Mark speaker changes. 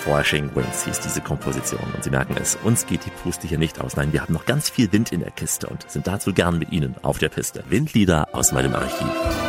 Speaker 1: Flashing Wings hieß diese Komposition. Und Sie merken es, uns geht die Puste hier nicht aus. Nein, wir haben noch ganz viel Wind in der Kiste und sind dazu gern mit Ihnen auf der Piste. Windlieder aus meinem Archiv.